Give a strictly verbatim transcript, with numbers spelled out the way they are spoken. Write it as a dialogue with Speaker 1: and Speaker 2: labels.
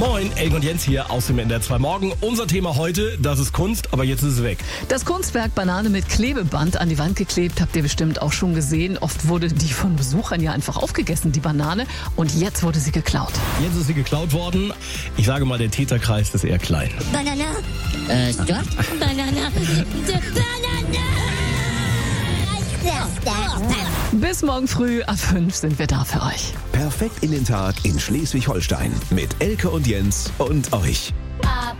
Speaker 1: Moin, Elke und Jens hier aus dem N D R zwei Morgen. Unser Thema heute, das ist Kunst, aber jetzt ist es weg.
Speaker 2: Das Kunstwerk Banane mit Klebeband an die Wand geklebt, habt ihr bestimmt auch schon gesehen. Oft wurde die von Besuchern ja einfach aufgegessen, die Banane. Und jetzt wurde sie geklaut.
Speaker 1: Jetzt ist sie geklaut worden. Ich sage mal, der Täterkreis ist eher klein.
Speaker 3: Banana. Äh, stopp. Banana. Banana.
Speaker 2: Bis morgen früh ab fünf sind wir da für euch.
Speaker 4: Perfekt in den Tag in Schleswig-Holstein mit Elke und Jens und euch.
Speaker 5: Ab